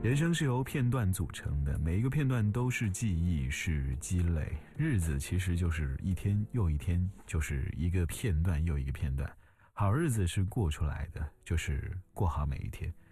人生是由片段组成的，每一个片段都是记忆，是积累。日子其实就是一天又一天，就是一个片段又一个片段。好日子是过出来的，就是过好每一天。